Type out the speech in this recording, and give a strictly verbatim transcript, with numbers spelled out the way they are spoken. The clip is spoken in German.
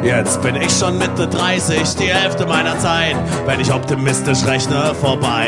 Jetzt bin ich schon Mitte dreißig, die Hälfte meiner Zeit, wenn ich optimistisch rechne, vorbei.